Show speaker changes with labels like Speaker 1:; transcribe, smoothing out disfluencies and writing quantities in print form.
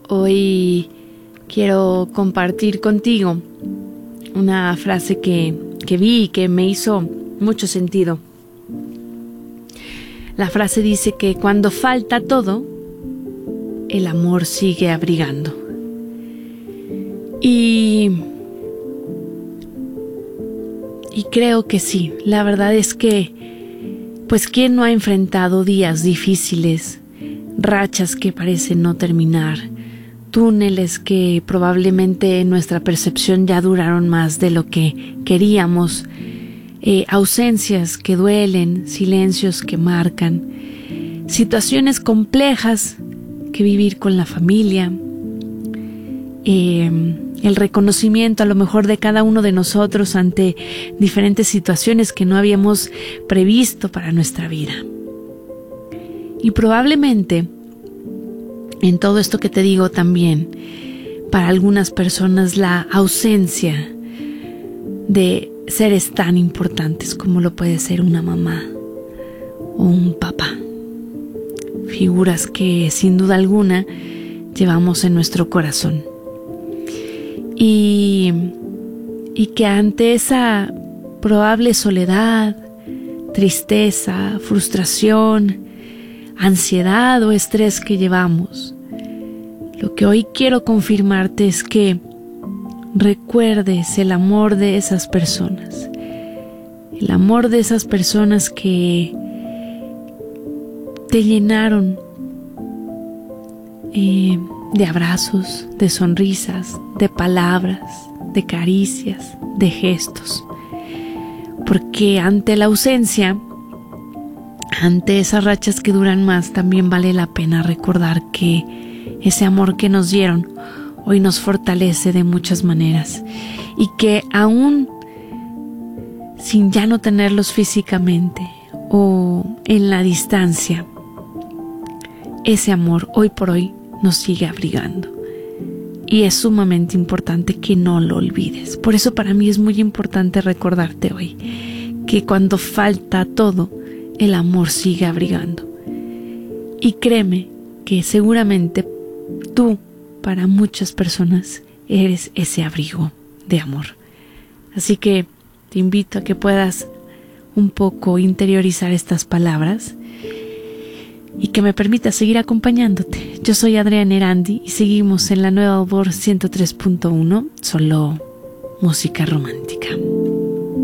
Speaker 1: Hoy quiero compartir contigo una frase que vi y que me hizo mucho sentido. La frase dice que cuando falta todo, el amor sigue abrigando. Y creo que sí, la verdad es que, pues, ¿quién no ha enfrentado días difíciles, rachas que parecen no terminar, túneles que probablemente en nuestra percepción ya duraron más de lo que queríamos, ausencias que duelen, silencios que marcan, situaciones complejas que vivir con la familia, el reconocimiento a lo mejor de cada uno de nosotros ante diferentes situaciones que no habíamos previsto para nuestra vida? Y probablemente en todo esto que te digo también, para algunas personas la ausencia de seres tan importantes como lo puede ser una mamá o un papá, figuras que sin duda alguna llevamos en nuestro corazón. Y que ante esa probable soledad, tristeza, frustración, ansiedad o estrés que llevamos, lo que hoy quiero confirmarte es que recuerdes el amor de esas personas, el amor de esas personas que te llenaron de abrazos, de sonrisas, de palabras, de caricias, de gestos. Porque ante la ausencia, ante esas rachas que duran más, también vale la pena recordar que ese amor que nos dieron hoy nos fortalece de muchas maneras, y que aún sin ya no tenerlos físicamente o en la distancia, ese amor hoy por hoy nos sigue abrigando, y es sumamente importante que no lo olvides. Por eso para mí es muy importante recordarte hoy que cuando falta todo, el amor sigue abrigando. Y créeme que seguramente tú, para muchas personas, eres ese abrigo de amor. Así que te invito a que puedas un poco interiorizar estas palabras y que me permitas seguir acompañándote. Yo soy Adriana Erandi y seguimos en la Nueva Albor 103.1, solo música romántica.